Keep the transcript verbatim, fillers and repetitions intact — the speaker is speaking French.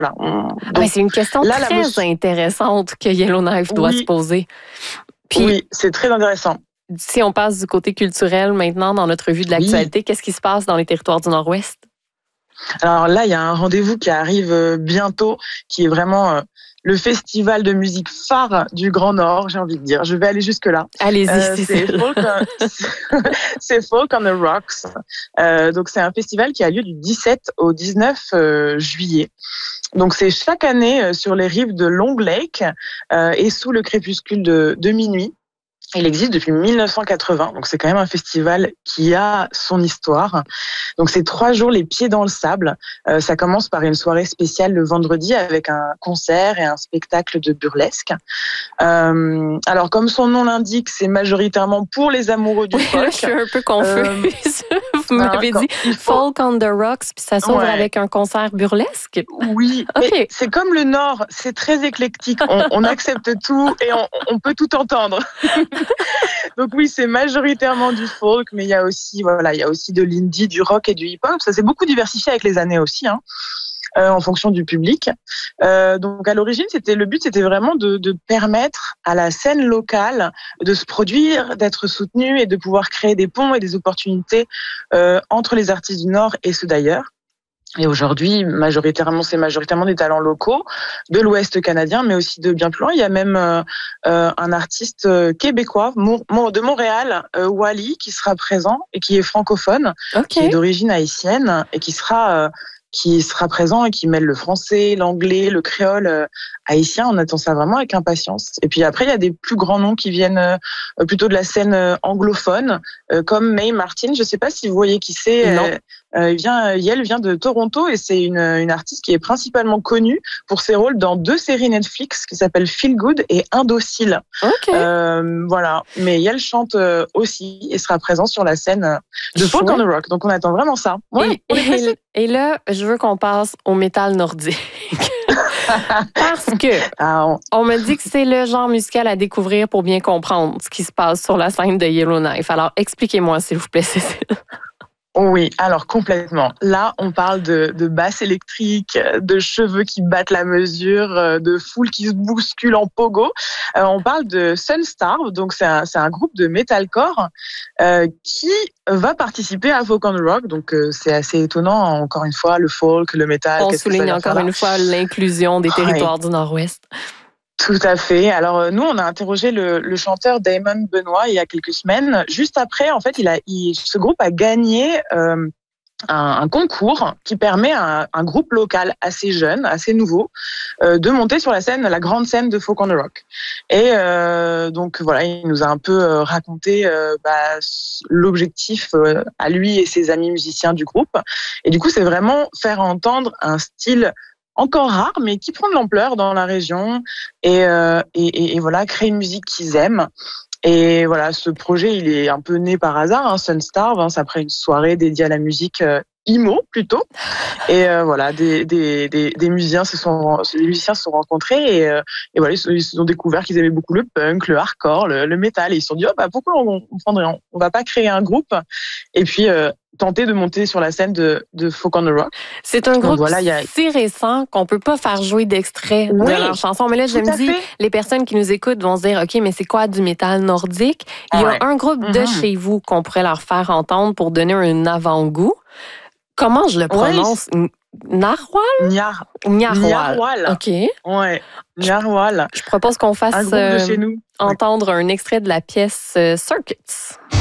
voilà. On, donc, ah, c'est une question là, très la... intéressante que Yellowknife doit oui. se poser. Puis, oui, c'est très intéressant. Si on passe du côté culturel maintenant dans notre vue de l'actualité, oui. Qu'est-ce qui se passe dans les territoires du Nord-Ouest? Alors là, il y a un rendez-vous qui arrive bientôt, qui est vraiment euh, le festival de musique phare du Grand Nord, j'ai envie de dire. Je vais aller jusque-là. Allez-y, euh, c'est, c'est, folk on... c'est Folk on the Rocks. Euh, donc, c'est un festival qui a lieu du dix-sept au dix-neuf euh, juillet. Donc, c'est chaque année euh, sur les rives de Long Lake euh, et sous le crépuscule de, de minuit. Il existe depuis mille neuf cent quatre-vingts, donc c'est quand même un festival qui a son histoire. Donc c'est trois jours les pieds dans le sable. Euh, ça commence par une soirée spéciale le vendredi avec un concert et un spectacle de burlesque. Euh, alors comme son nom l'indique, c'est majoritairement pour les amoureux du folk. Je suis un peu confuse. Euh, Vous m'avez dit faut... Folk on the Rocks, puis ça s'ouvre ouais. avec un concert burlesque. Oui, okay. C'est comme le Nord, c'est très éclectique. On, on accepte tout et on, on peut tout entendre. Donc oui, c'est majoritairement du folk, mais il y a aussi, voilà, il y a aussi de l'indie, du rock et du hip-hop. Ça s'est beaucoup diversifié avec les années aussi, hein, euh, en fonction du public. Euh, donc à l'origine, c'était le but, c'était vraiment de, de permettre à la scène locale de se produire, d'être soutenue et de pouvoir créer des ponts et des opportunités euh, entre les artistes du Nord et ceux d'ailleurs. Et aujourd'hui, majoritairement, c'est majoritairement des talents locaux de l'Ouest canadien, mais aussi de bien plus loin. Il y a même euh, un artiste québécois de Montréal, euh, Wally, qui sera présent et qui est francophone, okay. qui est d'origine haïtienne et qui sera euh, qui sera présent et qui mêle le français, l'anglais, le créole euh, haïtien. On attend ça vraiment avec impatience. Et puis après, il y a des plus grands noms qui viennent euh, plutôt de la scène euh, anglophone, euh, comme Mae Martin. Je ne sais pas si vous voyez qui c'est. Non. Euh, Euh, il vient, elle vient de Toronto et c'est une, une artiste qui est principalement connue pour ses rôles dans deux séries Netflix qui s'appellent Feel Good et Indocile. Okay. Euh, voilà. Mais elle chante aussi et sera présente sur la scène de Folk on the Rock. Donc on attend vraiment ça. Ouais, et, et, et là, je veux qu'on passe au métal nordique. Parce que ah, on... on me dit que c'est le genre musical à découvrir pour bien comprendre ce qui se passe sur la scène de Yellowknife. Alors expliquez-moi s'il vous plaît, Cécile. Oui, alors complètement. Là, on parle de, de basse électrique, de cheveux qui battent la mesure, de foule qui se bouscule en pogo. Euh, on parle de Sunstarve, donc c'est un, c'est un groupe de metalcore euh, qui va participer à Folk on the Rock. Donc euh, c'est assez étonnant, encore une fois, le folk, le metal. On souligne encore une fois l'inclusion des territoires ouais. du Nord-Ouest. Tout à fait. Alors nous, on a interrogé le, le chanteur Damon Benoit il y a quelques semaines. Juste après, en fait, il a, il, ce groupe a gagné euh, un, un concours qui permet à un, un groupe local assez jeune, assez nouveau, euh, de monter sur la scène, la grande scène de Folk on the Rock. Et euh, donc voilà, il nous a un peu euh, raconté euh, bah, l'objectif euh, à lui et ses amis musiciens du groupe. Et du coup, c'est vraiment faire entendre un style encore rare, mais qui prend de l'ampleur dans la région et, euh, et, et, et voilà, créer une musique qu'ils aiment. Et voilà, ce projet, il est un peu né par hasard, hein, Sunstarve, hein, c'est après une soirée dédiée à la musique euh, emo plutôt. Et euh, voilà, des, des, des, des musiciens se sont, les musiciens se sont rencontrés et, euh, et voilà, ils, ils se sont découverts qu'ils aimaient beaucoup le punk, le hardcore, le, le metal. Et ils se sont dit, oh, bah, pourquoi on, on prendrait, on, on va pas créer un groupe et puis euh, tenter de monter sur la scène de, de Folk on the Rock. C'est un groupe voilà, a... si récent qu'on peut pas faire jouer d'extrait oui, de leur chanson. Mais là, je me dis, fait. les personnes qui nous écoutent vont se dire, OK, mais c'est quoi du métal nordique? Il y a ouais. un groupe mm-hmm. de chez vous qu'on pourrait leur faire entendre pour donner un avant-goût. Comment je le prononce? Oui. Narwhal? Niar... Niarwhal. OK. Ouais. Niarwhal. Je propose qu'on fasse un groupe de chez nous. entendre oui. un extrait de la pièce euh, Circuits.